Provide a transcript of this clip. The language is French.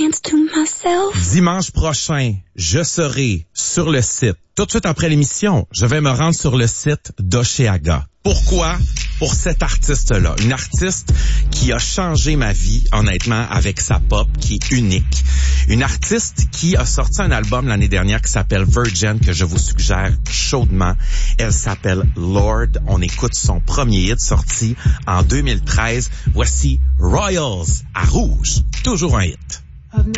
hands to myself. Dimanche prochain, je serai sur le site. Tout de suite après l'émission, je vais me rendre sur le site d'Oshéaga. Pourquoi? Pour cet artiste-là. Une artiste qui a changé ma vie, honnêtement, avec sa pop, qui est unique. Une artiste qui a sorti un album l'année dernière qui s'appelle Virgin, que je vous suggère chaudement. Elle s'appelle Lord. On écoute son premier hit sorti en 2013. Voici Royals à Rouge. Toujours un hit.